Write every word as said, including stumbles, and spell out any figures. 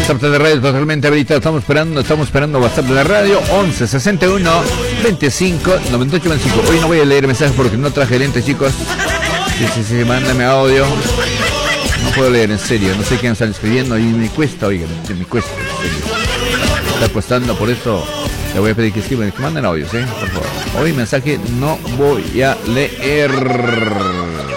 WhatsApp de la radio totalmente habilitado. Estamos esperando, estamos esperando WhatsApp de la radio once sesenta y uno veinticinco noventa y ocho veinticinco. Hoy no voy a leer mensajes porque no traje lentes, chicos. Sí, sí, sí, mándame audio. No puedo leer, en serio. No sé qué me están escribiendo y me cuesta, oigan, me cuesta. En serio. Está costando, por eso le voy a pedir que escriban, que manden audios, ¿eh? Por favor. Hoy mensaje no voy a leer.